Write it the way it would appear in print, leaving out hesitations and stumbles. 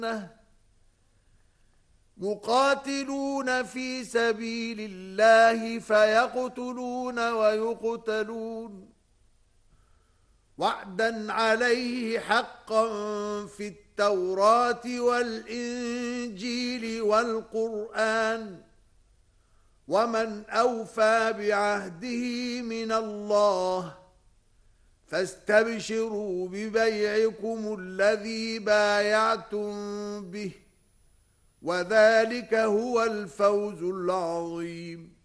يقاتلون في سبيل الله فيقتلون ويقتلون وعدا عليه حقا في التوراة والإنجيل والقرآن ومن أوفى بعهده من الله فاستبشروا ببيعكم الذي بايعتم به وذلك هو الفوز العظيم.